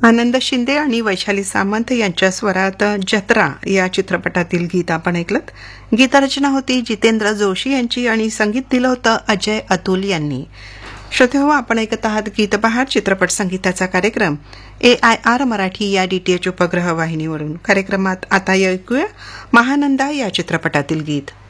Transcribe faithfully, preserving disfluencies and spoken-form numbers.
आनंद शिंदे आणि वैशाली सामंत यांच्या स्वरात जत्रा या चित्रपटातील गीत आपण ऐकलत. गीतरचना होती जितेंद्र जोशी यांची आणि संगीत दिलं होतं अजय अतुल यांनी. श्रोतेहो, आपण ऐकत आहात गीतबहार चित्रपट संगीताचा कार्यक्रम ए आय आर मराठी या डीटीएच उपग्रह वाहिनीवरून. कार्यक्रमात आता ऐकूया महानंदा या चित्रपटातील गीत.